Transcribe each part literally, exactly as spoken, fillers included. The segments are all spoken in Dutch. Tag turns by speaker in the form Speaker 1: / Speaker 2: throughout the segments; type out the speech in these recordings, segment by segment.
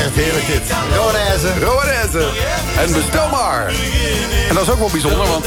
Speaker 1: heerlijk dit. Roanese.
Speaker 2: Roanese. En bestel maar. En dat is ook wel bijzonder, want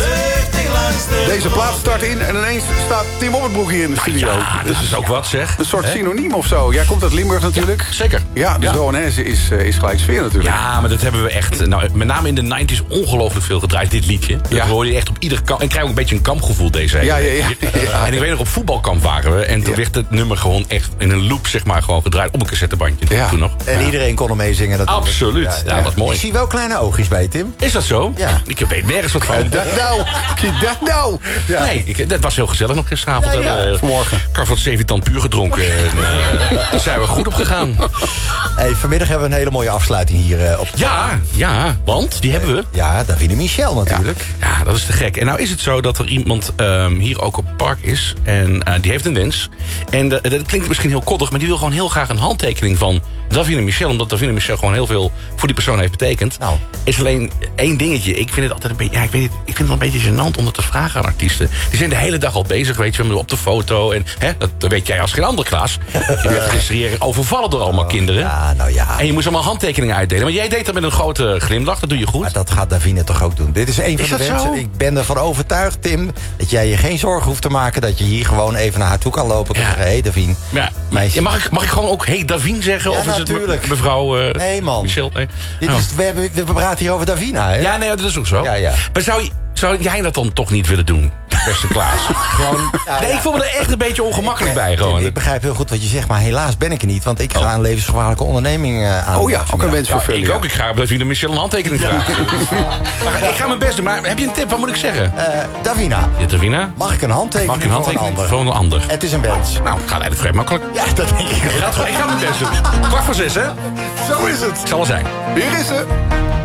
Speaker 2: deze plaat start in en ineens staat Tim Oppenbroek hier in de studio.
Speaker 3: Ja, dat is ook wat, zeg.
Speaker 2: Een soort
Speaker 3: He?
Speaker 2: synoniem of zo. Jij komt uit Limburg natuurlijk.
Speaker 3: Ja, zeker.
Speaker 2: Ja, dus
Speaker 3: ja.
Speaker 2: Roanese is, uh, is gelijk sfeer natuurlijk.
Speaker 3: Ja, maar dat hebben we echt... Nou, met name in de negentig ongelooflijk veel gedraaid, dit liedje. Dat
Speaker 2: Ja.
Speaker 3: hoor je echt op ieder kamp. En ik krijg ook een beetje een kampgevoel deze hele
Speaker 2: Ja, ja, ja. ja.
Speaker 3: En ik weet nog, op voetbalkamp waren we. En toen
Speaker 2: Ja.
Speaker 3: werd het nummer gewoon echt in een loop, zeg maar, gewoon gedraaid. Op een cassettebandje.
Speaker 2: Ja.
Speaker 3: Toen nog.
Speaker 1: En
Speaker 2: Ja.
Speaker 1: iedereen kon er mee zingen. Natuurlijk.
Speaker 3: Absoluut. Ja, dat was mooi.
Speaker 1: Ik zie wel kleine oogjes bij je, Tim.
Speaker 3: Is dat zo?
Speaker 1: Ja.
Speaker 3: Ik weet nergens wat van.
Speaker 2: En dat nou. Dat nou. Ja.
Speaker 3: Nee, ik, dat was heel gezellig nog gisteravond.
Speaker 1: Ja, ja.
Speaker 3: Hebben we,
Speaker 2: Vanmorgen.
Speaker 3: Carvat zeventant puur gedronken. En uh, daar zijn we goed op gegaan.
Speaker 1: Hey, vanmiddag hebben we een hele mooie afsluiting hier uh, op...
Speaker 3: Ja, ja, want die hebben we.
Speaker 1: Ja, Davide Michel natuurlijk.
Speaker 3: Ja, dat is te gek. En nou is het zo dat er iemand um, hier ook op het park is. En uh, die heeft een wens. En uh, dat klinkt misschien heel koddig, maar die wil gewoon heel graag een handtekening van Davide Michel. Omdat Davide Michel gewoon heel veel voor die persoon heeft betekend.
Speaker 1: Nou.
Speaker 3: Is alleen één dingetje. Ik vind het altijd een beetje, ja, ik weet niet, ik vind het wel een beetje gênant om dat te vragen aan artiesten. Die zijn de hele dag al bezig, weet je, op de foto. En hè, dat weet jij als geen ander, Klaas. Je werd gisteren hier overvallen door allemaal kinderen.
Speaker 1: Ja, nou ja.
Speaker 3: En je moest allemaal handtekeningen uitdelen. Maar jij deed dat met een grote glimlach, dat doe je goed.
Speaker 1: Maar dat gaat Davine toch ook doen. Dit is een van
Speaker 3: Is
Speaker 1: de
Speaker 3: dat
Speaker 1: wensen.
Speaker 3: zo?
Speaker 1: Ik ben ervan overtuigd, Tim, dat jij je geen zorgen hoeft te maken. Dat je hier gewoon even naar haar toe kan lopen. En
Speaker 3: Ja.
Speaker 1: zeggen, hé hey, Davine.
Speaker 3: Ja,
Speaker 1: meisje.
Speaker 3: ja, mag, ik, mag ik gewoon ook hey Davine zeggen?
Speaker 1: Ja,
Speaker 3: of is
Speaker 1: natuurlijk.
Speaker 3: het me- mevrouw uh,
Speaker 1: Nee, man.
Speaker 3: Michel? Nee.
Speaker 1: Dit
Speaker 3: Oh.
Speaker 1: is, we, hebben, we praten hier over Davina, hè?
Speaker 3: Ja, nee, dat is ook zo.
Speaker 1: Ja, ja.
Speaker 3: Maar zou, je- zou jij dat dan toch niet willen doen, beste Klaas? gewoon,
Speaker 1: Ja,
Speaker 3: nee,
Speaker 1: ja.
Speaker 3: ik voel me er echt een beetje ongemakkelijk bij. Gewoon.
Speaker 1: Ik begrijp heel goed wat je zegt, maar helaas ben ik er niet. Want ik ga
Speaker 3: Oh.
Speaker 1: een levensgevaarlijke onderneming uh, aan.
Speaker 2: Oh ja, ook een wens
Speaker 3: Ja,
Speaker 2: vervullen.
Speaker 3: ik ook. Ik ga Davine Michel een handtekening vragen. Maar ik ga mijn best doen. Maar heb je een tip? Wat moet ik zeggen?
Speaker 1: Uh, Davina,
Speaker 3: Ja, Davina?
Speaker 1: mag ik een handtekening
Speaker 3: Mag ik een
Speaker 1: voor een
Speaker 3: handtekening
Speaker 1: ander?
Speaker 3: voor een ander?
Speaker 1: Het is een wens.
Speaker 3: Nou, het gaat eigenlijk vrij makkelijk.
Speaker 1: Ja, dat denk ik.
Speaker 3: Ik ga, het- ik ga mijn best doen. Kwart voor zes, hè?
Speaker 2: Zo is het.
Speaker 3: Het zal er zijn.
Speaker 2: Hier is ze.